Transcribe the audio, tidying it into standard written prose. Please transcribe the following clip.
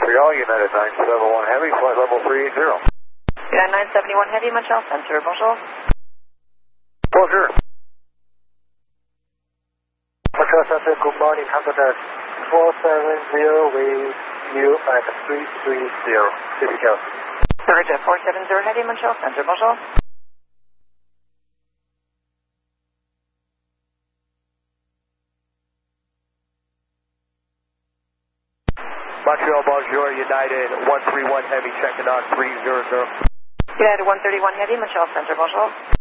Montreal, United 971 Heavy, flight level 380. United 971 Heavy, Montreal Center, bonjour. Bonjour. Montreal Center, good morning, Hamburg 470 with you at 330, typical. Surgeon 470 Heavy, Montreal Center, bonjour. Montreal, bonjour, United 131 Heavy, checking on 300. United 131 Heavy, Montreal Center, bonjour.